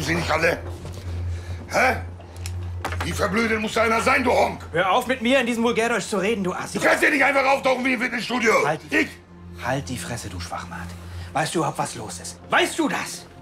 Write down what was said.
sie nicht alle? Hä? Wie verblödet muss da einer sein, du Honk? Hör auf, mit mir in diesem Vulgärdeutsch zu reden, du Assi. Du kannst ja nicht einfach auftauchen wie im Fitnessstudio. Halt die Fresse, du Schwachmat. Weißt du überhaupt, was los ist? Weißt du das?